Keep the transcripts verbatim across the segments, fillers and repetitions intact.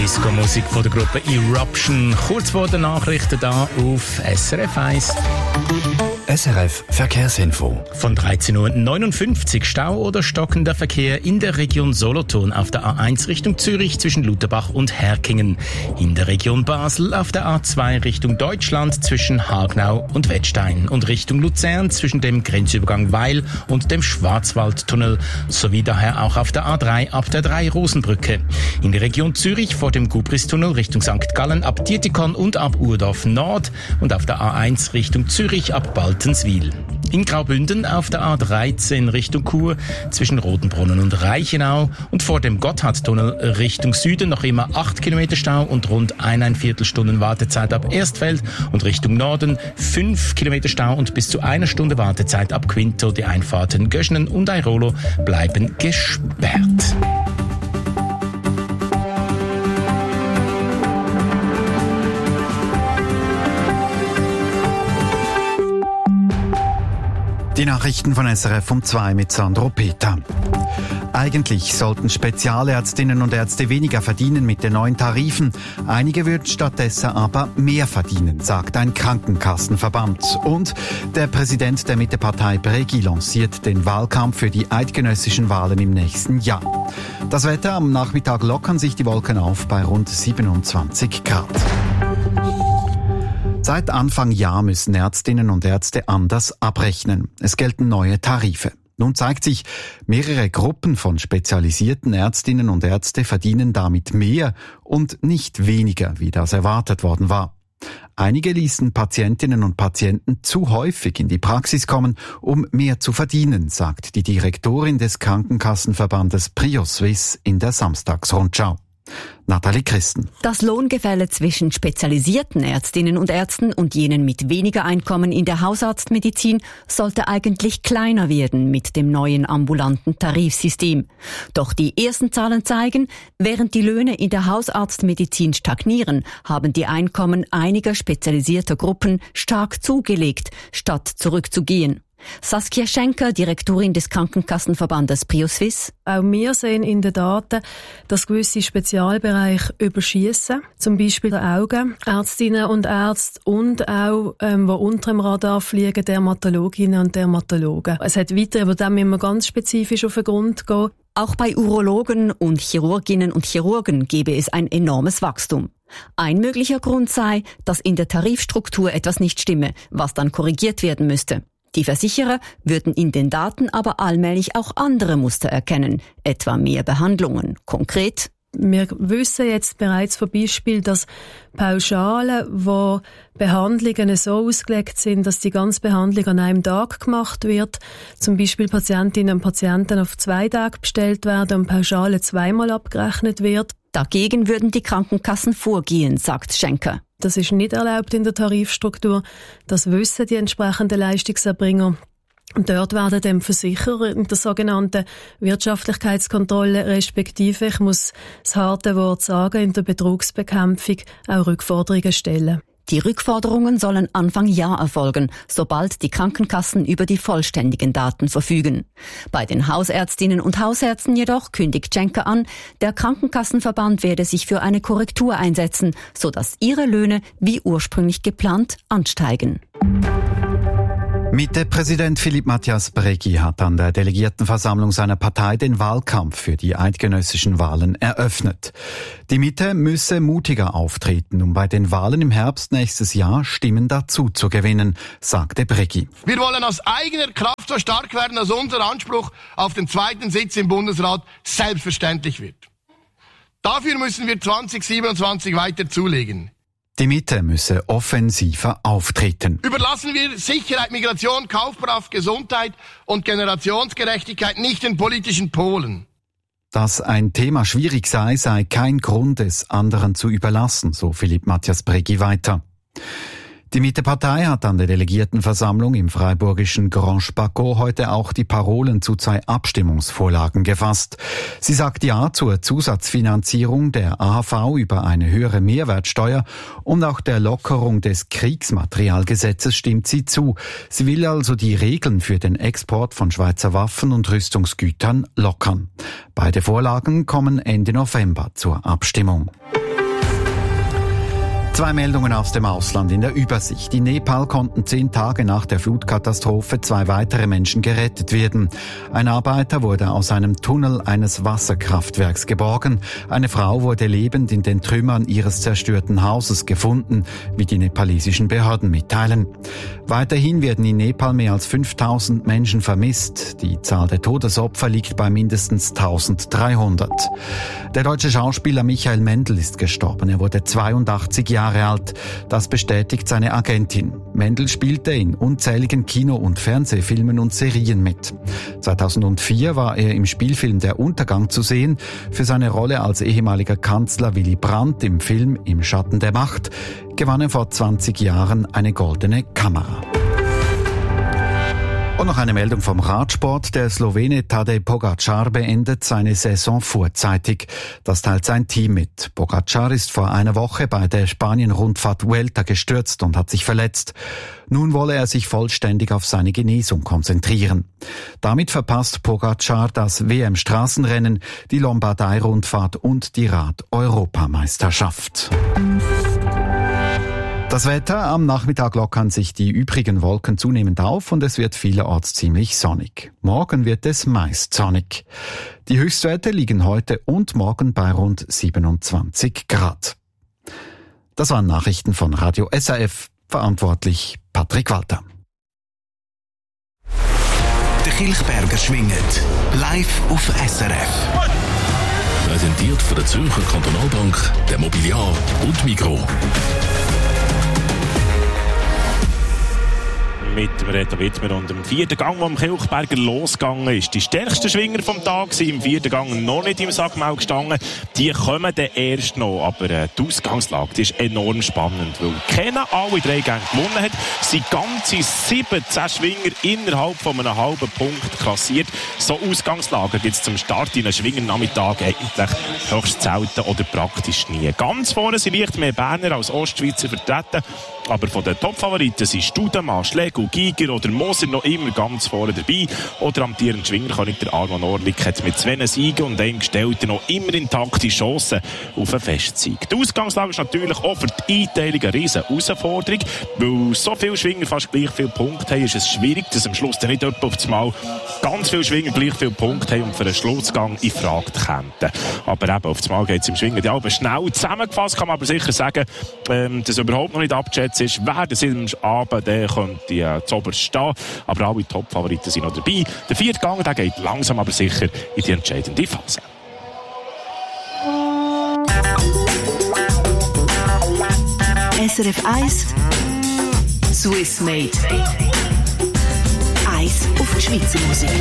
Disco-Musik von der Gruppe Eruption. Kurz vor den Nachrichten da auf S R F eins. S R F Verkehrsinfo. Von dreizehn Uhr neunundfünfzig Stau oder stockender Verkehr in der Region Solothurn auf der A eins Richtung Zürich zwischen Lutherbach und Herkingen. In der Region Basel auf der A zwei Richtung Deutschland zwischen Hagnau und Wettstein und Richtung Luzern zwischen dem Grenzübergang Weil und dem Schwarzwaldtunnel sowie daher auch auf der A drei ab der Drei-Rosen-Brücke. In der Region Zürich vor dem Gubristunnel Richtung Sankt Gallen ab Dietikon und ab Urdorf Nord und auf der A eins Richtung Zürich ab Baltenswil. In Graubünden auf der A dreizehn Richtung Chur zwischen Rotenbrunnen und Reichenau und vor dem Gotthardtunnel Richtung Süden noch immer acht Kilometer Stau und rund eineinviertel Stunden Wartezeit ab Erstfeld und Richtung Norden fünf Kilometer Stau und bis zu einer Stunde Wartezeit ab Quinto. Die Einfahrten Göschnen und Airolo bleiben gesperrt. Die Nachrichten von S R F um zwei mit Sandro Peter. Eigentlich sollten Spezialärztinnen und Ärzte weniger verdienen mit den neuen Tarifen. Einige würden stattdessen aber mehr verdienen, sagt ein Krankenkassenverband. Und der Präsident der Mittepartei Bregui lanciert den Wahlkampf für die eidgenössischen Wahlen im nächsten Jahr. Das Wetter: am Nachmittag lockern sich die Wolken auf bei rund siebenundzwanzig Grad. Seit Anfang Jahr müssen Ärztinnen und Ärzte anders abrechnen. Es gelten neue Tarife. Nun zeigt sich, mehrere Gruppen von spezialisierten Ärztinnen und Ärzte verdienen damit mehr und nicht weniger, wie das erwartet worden war. Einige ließen Patientinnen und Patienten zu häufig in die Praxis kommen, um mehr zu verdienen, sagt die Direktorin des Krankenkassenverbandes Prio Suisse in der Samstagsrundschau. Nathalie Christen. Das Lohngefälle zwischen spezialisierten Ärztinnen und Ärzten und jenen mit weniger Einkommen in der Hausarztmedizin sollte eigentlich kleiner werden mit dem neuen ambulanten Tarifsystem. Doch die ersten Zahlen zeigen, während die Löhne in der Hausarztmedizin stagnieren, haben die Einkommen einiger spezialisierter Gruppen stark zugelegt, statt zurückzugehen. Saskia Schenker, Direktorin des Krankenkassenverbandes Prio Suisse. Auch wir sehen in den Daten, dass gewisse Spezialbereiche überschiessen, zum Beispiel die Augen, Ärztinnen und Ärzte und auch, ähm, wo unter dem Radar fliegen, Dermatologinnen und Dermatologen. Es hat weiter, aber da müssen wir ganz spezifisch auf den Grund gehen. Auch bei Urologen und Chirurginnen und Chirurgen gebe es ein enormes Wachstum. Ein möglicher Grund sei, dass in der Tarifstruktur etwas nicht stimme, was dann korrigiert werden müsste. Die Versicherer würden in den Daten aber allmählich auch andere Muster erkennen, etwa mehr Behandlungen. Konkret: Wir wissen jetzt bereits von Beispielen, dass Pauschalen, wo Behandlungen so ausgelegt sind, dass die ganze Behandlung an einem Tag gemacht wird, zum Beispiel Patientinnen und Patienten auf zwei Tage bestellt werden und Pauschale zweimal abgerechnet wird. Dagegen würden die Krankenkassen vorgehen, sagt Schenker. Das ist nicht erlaubt in der Tarifstruktur. Das wissen die entsprechenden Leistungserbringer. Und dort werden dem Versicherer in der sogenannten Wirtschaftlichkeitskontrolle, respektive, ich muss das harte Wort sagen, in der Betrugsbekämpfung auch Rückforderungen stellen. Die Rückforderungen sollen Anfang Jahr erfolgen, sobald die Krankenkassen über die vollständigen Daten verfügen. Bei den Hausärztinnen und Hausärzten jedoch kündigt Schenker an, der Krankenkassenverband werde sich für eine Korrektur einsetzen, sodass ihre Löhne wie ursprünglich geplant ansteigen. Mitte-Präsident Philippe Mathias Bregui hat an der Delegiertenversammlung seiner Partei den Wahlkampf für die eidgenössischen Wahlen eröffnet. Die Mitte müsse mutiger auftreten, um bei den Wahlen im Herbst nächstes Jahr Stimmen dazu zu gewinnen, sagte Bregui. Wir wollen aus eigener Kraft so stark werden, dass unser Anspruch auf den zweiten Sitz im Bundesrat selbstverständlich wird. Dafür müssen wir zwanzig siebenundzwanzig weiter zulegen. Die Mitte müsse offensiver auftreten. Überlassen wir Sicherheit, Migration, Kaufkraft, Gesundheit und Generationsgerechtigkeit nicht den politischen Polen. Dass ein Thema schwierig sei, sei kein Grund, es anderen zu überlassen, so Philippe Mathias Bregui weiter. Die Mitte-Partei hat an der Delegiertenversammlung im freiburgischen Grand Spaco heute auch die Parolen zu zwei Abstimmungsvorlagen gefasst. Sie sagt Ja zur Zusatzfinanzierung der A H V über eine höhere Mehrwertsteuer und auch der Lockerung des Kriegsmaterialgesetzes stimmt sie zu. Sie will also die Regeln für den Export von Schweizer Waffen und Rüstungsgütern lockern. Beide Vorlagen kommen Ende November zur Abstimmung. Zwei Meldungen aus dem Ausland in der Übersicht. In Nepal konnten zehn Tage nach der Flutkatastrophe zwei weitere Menschen gerettet werden. Ein Arbeiter wurde aus einem Tunnel eines Wasserkraftwerks geborgen. Eine Frau wurde lebend in den Trümmern ihres zerstörten Hauses gefunden, wie die nepalesischen Behörden mitteilen. Weiterhin werden in Nepal mehr als fünftausend Menschen vermisst. Die Zahl der Todesopfer liegt bei mindestens eintausenddreihundert. Der deutsche Schauspieler Michael Mendl ist gestorben. Er wurde zweiundachtzig Jahre alt. Das bestätigt seine Agentin. Mendl spielte in unzähligen Kino- und Fernsehfilmen und Serien mit. zweitausendvier war er im Spielfilm Der Untergang zu sehen. Für seine Rolle als ehemaliger Kanzler Willy Brandt im Film Im Schatten der Macht gewann er vor zwanzig Jahren eine goldene Kamera. Und noch eine Meldung vom Radsport. Der Slowene Tadej Pogačar beendet seine Saison vorzeitig. Das teilt sein Team mit. Pogačar ist vor einer Woche bei der Spanien-Rundfahrt Vuelta gestürzt und hat sich verletzt. Nun wolle er sich vollständig auf seine Genesung konzentrieren. Damit verpasst Pogačar das W M-Straßenrennen, die Lombardei-Rundfahrt und die Rad-Europameisterschaft. Das Wetter: Am Nachmittag lockern sich die übrigen Wolken zunehmend auf und es wird vielerorts ziemlich sonnig. Morgen wird es meist sonnig. Die Höchstwerte liegen heute und morgen bei rund siebenundzwanzig Grad. Das waren Nachrichten von Radio S A F. Verantwortlich Patrick Walter. Der Kilchberger schwingt live auf S R F. Präsentiert von der Zürcher Kantonalbank, der Mobiliar und Migros. Mit dem Reto Wittmer und dem vierten Gang, der am Kilchberger losgegangen ist. Die stärksten Schwinger vom Tag sind im vierten Gang noch nicht im Sackmaul gestanden. Die kommen dann erst noch. Aber äh, die Ausgangslage die ist enorm spannend, weil keiner alle drei Gänge gewonnen hat. Sie ganze siebzehn Schwinger innerhalb von einem halben Punkt klassiert. So Ausgangslagen gibt es zum Start in einem Schwingernachmittag eigentlich höchst selten oder praktisch nie. Ganz vorne sind leicht mehr Berner als Ostschweizer vertreten. Aber von den Top-Favoriten sind Studemann, Schlegel, Giger oder Moser noch immer ganz vorne dabei. Oder amtierend Schwingerkönig der Arman Orlik hat mit zwei Siegen und einem Gestellten noch immer intakte Chancen auf einen Festsieg. Die Ausgangslage ist natürlich auch für die Einteilung eine riesen Herausforderung. Weil so viele Schwinger fast gleich viele Punkte haben, ist es schwierig, dass am Schluss dann nicht etwa auf das Mal ganz viele Schwinger gleich viele Punkte haben und für einen Schlussgang in Frage kämen. Aber eben, auf das Mal geht es im Schwingen ja aber schnell. Zusammengefasst kann man aber sicher sagen, ähm, dass überhaupt noch nicht abgeschätzt ist, wer das am Abend der könnte äh, zuoberst stehen. Aber alle Top-Favoriten sind noch dabei. Der vierte Gang der geht langsam aber sicher in die entscheidende Phase. S R F eins Swiss Made. Eins auf die Schweizer Musik.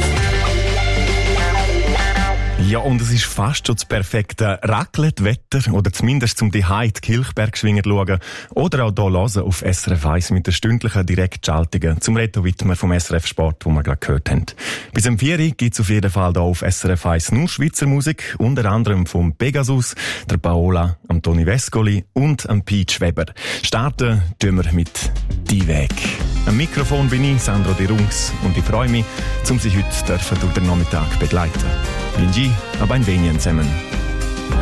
Ja, und es ist fast schon das perfekte Raclette-Wetter, oder zumindest zum Zuhause die Kilchbergschwinger schauen oder auch hier hören auf S R F eins mit den stündlichen Direktschaltungen zum Reto Wittmer vom S R F Sport, wo wir gerade gehört haben. Bis um vier Uhr gibt es auf jeden Fall hier auf S R F eins nur Schweizer Musik, unter anderem vom Pegasus, der Paola, am Toni Vescoli und am Peach Weber. Starten tun wir mit «Die Weg». Am Mikrofon bin ich, Sandro De Rungs, und ich freue mich, um Sie heute durch den Nachmittag begleiten. Benji, aber ein wenig zusammen.